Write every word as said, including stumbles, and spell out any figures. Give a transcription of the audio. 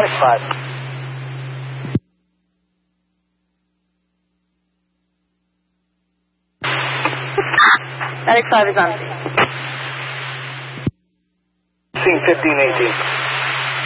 Medic five. Medic five is on. Scene fifteen eighteen.